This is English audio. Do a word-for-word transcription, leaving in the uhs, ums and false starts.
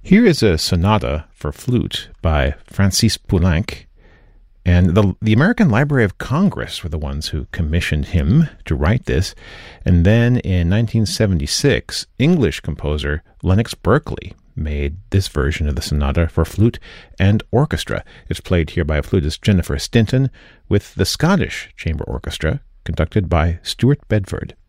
Here is a sonata for flute by Francis Poulenc, and the, the American Library of Congress were the ones who commissioned him to write this. And then in nineteen seventy-six, English composer Lennox Berkeley made this version of the sonata for flute and orchestra. It's played here by flutist Jennifer Stinton with the Scottish Chamber Orchestra, conducted by Stuart Bedford.